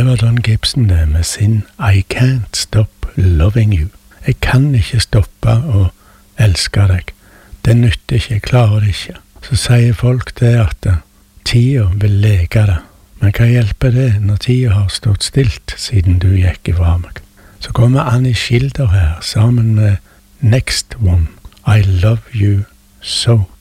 var Don Gibson det med sin I Can't Stop Loving You. Jeg kan ikke stoppe å elske deg. Det nytter ikke, jeg klarer det ikke. Så sier folk det at tida vil leke det. Men hva hjelper det når tida har stått stilt siden du gikk ifra meg? Så kommer Annie Schilder her sammen med Next One, I Love You So.